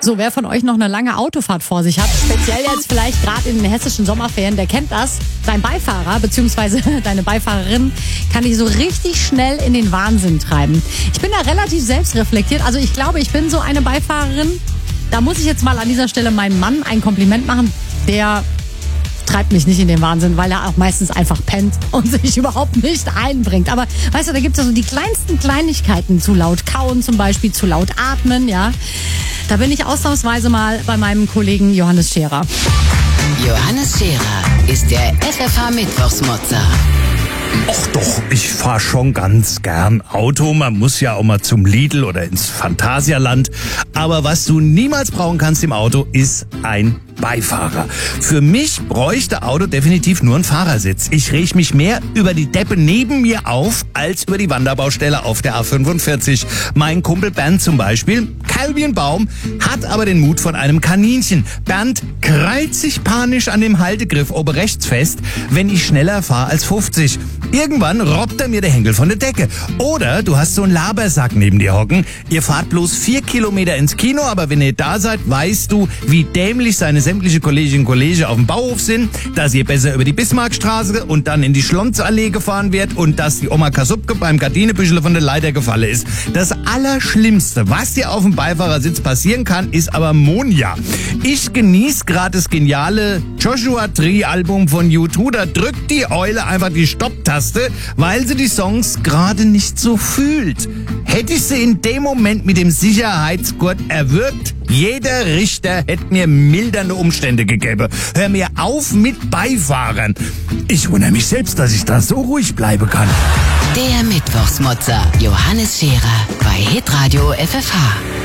So, wer von euch noch eine lange Autofahrt vor sich hat, speziell jetzt vielleicht gerade in den hessischen Sommerferien, der kennt das. Dein Beifahrer bzw. deine Beifahrerin kann dich so richtig schnell in den Wahnsinn treiben. Ich bin da relativ selbstreflektiert. Also ich glaube, ich bin so eine Beifahrerin. Da muss ich jetzt mal an dieser Stelle meinem Mann ein Kompliment machen. Der treibt mich nicht in den Wahnsinn, weil er auch meistens einfach pennt und sich überhaupt nicht einbringt. Aber weißt du, da gibt es ja so die kleinsten Kleinigkeiten, zu laut kauen zum Beispiel, zu laut atmen, ja. Da bin ich ausnahmsweise mal bei meinem Kollegen Johannes Scherer. Johannes Scherer ist der FFH-Mittwochsmotzer. Ach doch, ich fahr schon ganz gern Auto. Man muss ja auch mal zum Lidl oder ins Phantasialand. Aber was du niemals brauchen kannst im Auto, ist ein Beifahrer. Für mich bräuchte Auto definitiv nur einen Fahrersitz. Ich reg mich mehr über die Deppe neben mir auf, als über die Wanderbaustelle auf der A45. Mein Kumpel Bernd zum Beispiel, kahl wie ein Baum, hat aber den Mut von einem Kaninchen. Bernd krallt sich panisch an dem Haltegriff oben rechts fest, wenn ich schneller fahre als 50. Irgendwann robbt er mir der Henkel von der Decke. Oder du hast so einen Labersack neben dir hocken. Ihr fahrt bloß 4 Kilometer ins Kino, aber wenn ihr da seid, weißt du, wie dämlich seine sämtliche Kolleginnen und Kollegen auf dem Bauhof sind, dass ihr besser über die Bismarckstraße und dann in die Schlonzallee gefahren wird und dass die Oma Kasubke beim Gardinebüschel von der Leiter gefallen ist. Das Allerschlimmste, was dir auf dem Beifahrersitz passieren kann, ist aber Monja. Ich genieße gerade das geniale Joshua Tree Album von U2. Da drückt die Eule einfach die Stopptaste, weil sie die Songs gerade nicht so fühlt. Hätte ich sie in dem Moment mit dem Sicherheitsgurt erwürgt, jeder Richter hätte mir mildernde Umstände gegeben. Hör mir auf mit Beifahrern. Ich wundere mich selbst, dass ich da so ruhig bleiben kann. Der Mittwochsmotzer Johannes Scherer bei Hitradio FFH.